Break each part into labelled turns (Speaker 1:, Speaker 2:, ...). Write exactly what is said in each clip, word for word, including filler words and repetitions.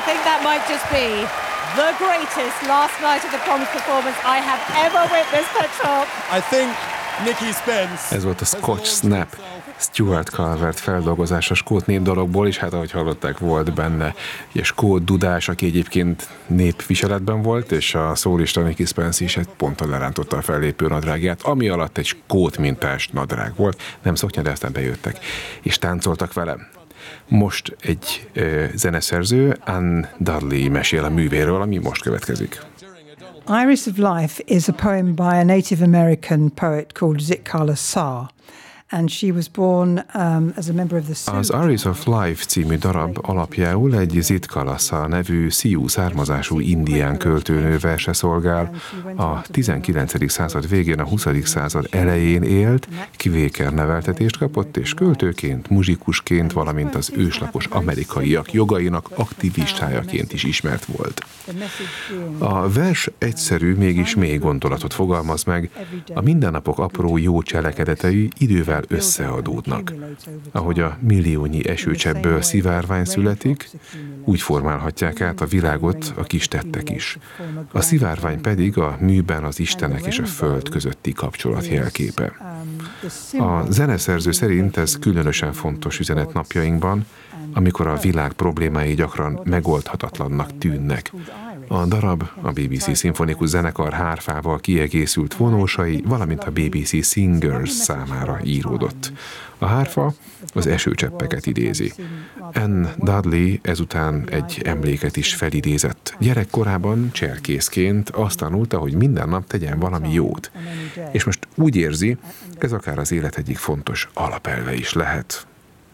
Speaker 1: think that might just be the greatest last night of the Proms performance I have ever witnessed at Top.
Speaker 2: I think Nikki Spence.
Speaker 3: Ez volt a Scotch Snap, Stuart Calvert feldolgozása skót népdalokból, és hát ahogy hallották, volt benne egy skót dudás, aki egyébként népviseletben volt, és a szólista Nikki Spence is pont lerántotta a fellépő nadrágját, ami alatt egy skót mintás nadrág volt, nem szoknya, de aztán bejöttek, és táncoltak vele. Most egy ö, zeneszerző, Anne Dudley mesél a művéről, ami most következik.
Speaker 4: Iris of Life is a poem by a Native American poet called Zitkala Sa. And she was born um, as a member of the Sioux.
Speaker 3: Az Iris of Life című darab alapjául egy Zitkala Sa nevű Sioux származású indián költőnő verse szolgál. A tizenkilencedik század végén, a huszadik század elején élt, kivéker neveltetést kapott, és költőként, muzsikusként, valamint az őslakos amerikaiak jogainak aktivistájaként is ismert volt. A vers egyszerű, mégis mély gondolatot fogalmaz meg, a mindennapok apró jó cselekedetei idővel összeadódnak. Ahogy a milliónyi esőcseppből szivárvány születik, úgy formálhatják át a világot a kis tettek is. A szivárvány pedig a műben az Istenek és a föld közötti kapcsolat jelképe. A zeneszerző szerint ez különösen fontos üzenet napjainkban, amikor a világ problémái gyakran megoldhatatlannak tűnnek. A darab a bé bé cé szimfonikus zenekar hárfával kiegészült vonósai, valamint a bé bé cé Singers számára íródott. A hárfa az esőcseppeket idézi. Anne Dudley ezután egy emléket is felidézett. Gyerekkorában cserkészként azt tanulta, hogy minden nap tegyen valami jót. És most úgy érzi, ez akár az élet egyik fontos alapelve is lehet.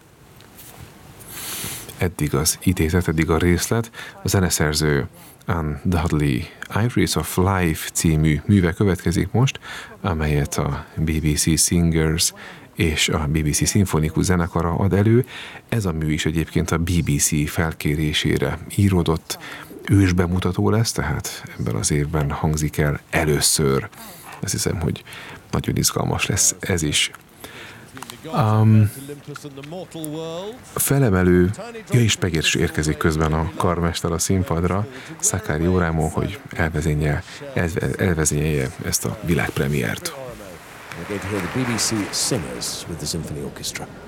Speaker 3: Eddig az idézet, eddig a részlet. A zeneszerző Anne Dudley Iris of Life című műve következik most, amelyet a bé bé cé Singers és a bé bé cé szimfonikus zenekara ad elő. Ez a mű is egyébként a bé bé cé felkérésére íródott. Ősbemutató lesz, tehát ebben az évben hangzik el először. Azt hiszem, hogy nagyon izgalmas lesz ez is. Um, felemelő, ja és Pegér is érkezik közben a karmester a színpadra, Szakári Órámon, hogy elvezényelje, elvezényelje ezt a világpremiért.
Speaker 5: We're going to hear the bé bé cé Singers with the Symphony Orchestra.